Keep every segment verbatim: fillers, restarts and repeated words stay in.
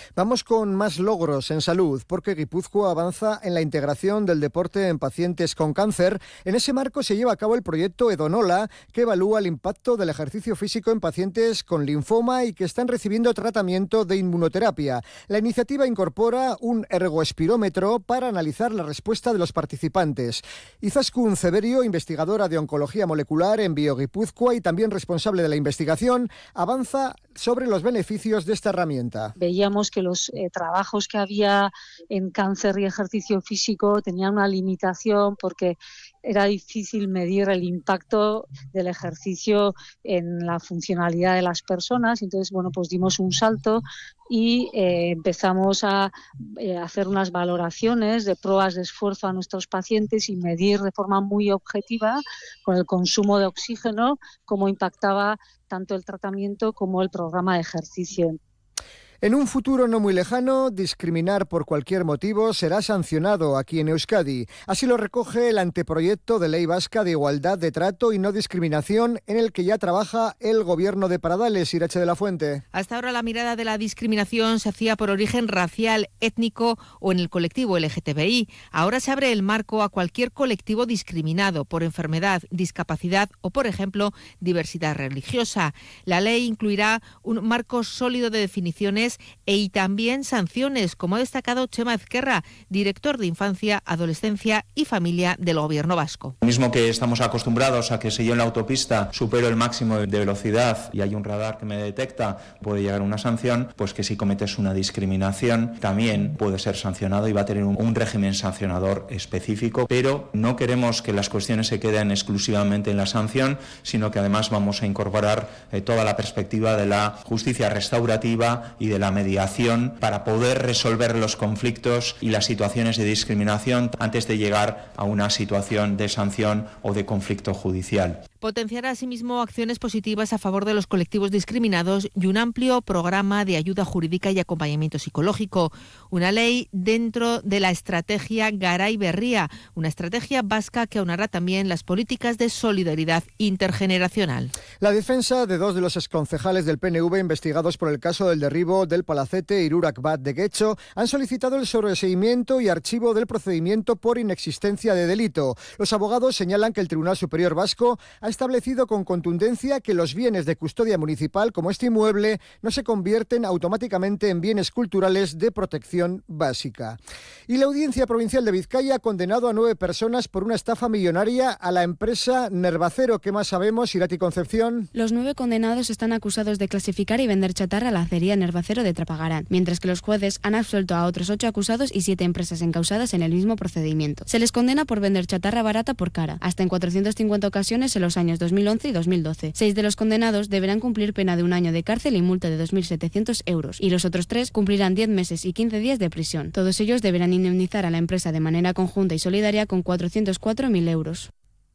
Vamos con más logros en salud, porque Guipúzcoa avanza en la integración del deporte en pacientes con cáncer. En ese marco se lleva a cabo el proyecto Edonola, que evalúa el impacto del ejercicio físico en pacientes con linfoma y que están recibiendo tratamiento de inmunoterapia. La iniciativa incorpora un ergoespirómetro para analizar la respuesta de los participantes. Izaskun Ceberio, investigadora de oncología molecular en BioGipuzkoa y también responsable de la investigación, avanza sobre los beneficios de esta herramienta. Veíamos que los eh, trabajos que había en cáncer y ejercicio físico tenían una limitación porque era difícil medir el impacto del ejercicio en la funcionalidad de las personas. Entonces, bueno, pues dimos un salto y eh, empezamos a eh, hacer unas valoraciones de pruebas de esfuerzo a nuestros pacientes y medir de forma muy objetiva con el consumo de oxígeno cómo impactaba tanto el tratamiento como el programa de ejercicio. En un futuro no muy lejano, discriminar por cualquier motivo será sancionado aquí en Euskadi. Así lo recoge el anteproyecto de Ley Vasca de Igualdad de Trato y No Discriminación, en el que ya trabaja el Gobierno de Paradales. Irache de la Fuente. Hasta ahora la mirada de la discriminación se hacía por origen racial, étnico o en el colectivo L G T B I. Ahora se abre el marco a cualquier colectivo discriminado por enfermedad, discapacidad o, por ejemplo, diversidad religiosa. La ley incluirá un marco sólido de definiciones y también sanciones, como ha destacado Chema Ezquerra, director de Infancia, Adolescencia y Familia del Gobierno vasco. Mismo que estamos acostumbrados a que si yo en la autopista supero el máximo de velocidad y hay un radar que me detecta, puede llegar una sanción, pues que si cometes una discriminación también puede ser sancionado y va a tener un, un régimen sancionador específico, pero no queremos que las cuestiones se queden exclusivamente en la sanción, sino que además vamos a incorporar eh, toda la perspectiva de la justicia restaurativa y de la mediación para poder resolver los conflictos y las situaciones de discriminación antes de llegar a una situación de sanción o de conflicto judicial. Potenciará asimismo acciones positivas a favor de los colectivos discriminados y un amplio programa de ayuda jurídica y acompañamiento psicológico. Una ley dentro de la estrategia Garay Berria, una estrategia vasca que aunará también las políticas de solidaridad intergeneracional. La defensa de dos de los exconcejales del P N V investigados por el caso del derribo del palacete Irurak Bat de Guecho han solicitado el sobreseimiento y archivo del procedimiento por inexistencia de delito. Los abogados señalan que el Tribunal Superior Vasco ha establecido con contundencia que los bienes de custodia municipal, como este inmueble, no se convierten automáticamente en bienes culturales de protección básica. Y la Audiencia Provincial de Vizcaya ha condenado a nueve personas por una estafa millonaria a la empresa Nervacero. ¿Qué más sabemos, Irati Concepción? Los nueve condenados están acusados de clasificar y vender chatarra a la acería Nervacero de Trapagarán, mientras que los jueces han absuelto a otros ocho acusados y siete empresas encausadas en el mismo procedimiento. Se les condena por vender chatarra barata por cara, hasta en cuatrocientas cincuenta ocasiones en los años dos mil once y dos mil doce. Seis de los condenados deberán cumplir pena de un año de cárcel y multa de dos mil setecientos euros, y los otros tres cumplirán diez meses y quince días de prisión. Todos ellos deberán indemnizar a la empresa de manera conjunta y solidaria con cuatrocientos cuatro mil euros.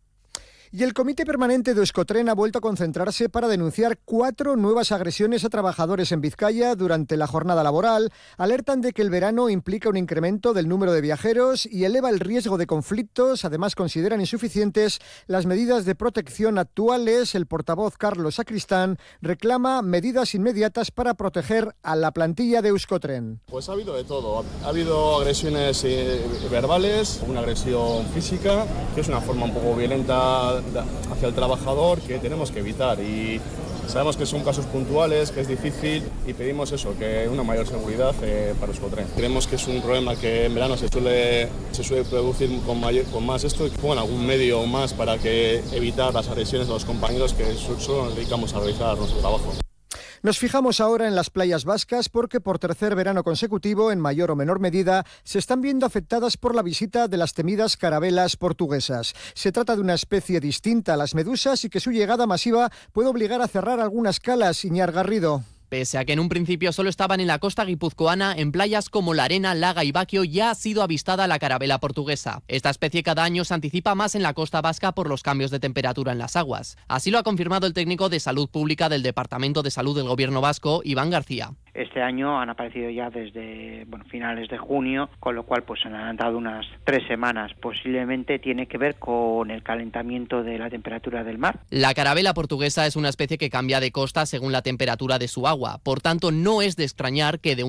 Y el Comité Permanente de Euskotren ha vuelto a concentrarse para denunciar cuatro nuevas agresiones a trabajadores en Vizcaya durante la jornada laboral. Alertan de que el verano implica un incremento del número de viajeros y eleva el riesgo de conflictos. Además, consideran insuficientes las medidas de protección actuales. El portavoz Carlos Sacristán reclama medidas inmediatas para proteger a la plantilla de Euskotren. Pues ha habido de todo. Ha habido agresiones eh, verbales, una agresión física, que es una forma un poco violenta hacia el trabajador que tenemos que evitar, y sabemos que son casos puntuales, que es difícil, y pedimos eso, que una mayor seguridad eh, para Euskotren. Creemos que es un problema que en verano se suele, se suele producir con, mayor, con más esto, y que pongan algún medio más para que evitar las agresiones a los compañeros que solo nos dedicamos a realizar nuestro trabajo. Nos fijamos ahora en las playas vascas porque por tercer verano consecutivo, en mayor o menor medida, se están viendo afectadas por la visita de las temidas carabelas portuguesas. Se trata de una especie distinta a las medusas y que su llegada masiva puede obligar a cerrar algunas calas. Iñar Garrido. Pese a que en un principio solo estaban en la costa guipuzcoana, en playas como La Arena, Laga y Baquio ya ha sido avistada la carabela portuguesa. Esta especie cada año se anticipa más en la costa vasca por los cambios de temperatura en las aguas. Así lo ha confirmado el técnico de Salud Pública del Departamento de Salud del Gobierno vasco, Iván García. Este año han aparecido ya desde bueno, finales de junio, con lo cual pues se han dado unas tres semanas. Posiblemente tiene que ver con el calentamiento de la temperatura del mar. La carabela portuguesa es una especie que cambia de costa según la temperatura de su agua. Por tanto, no es de extrañar que de un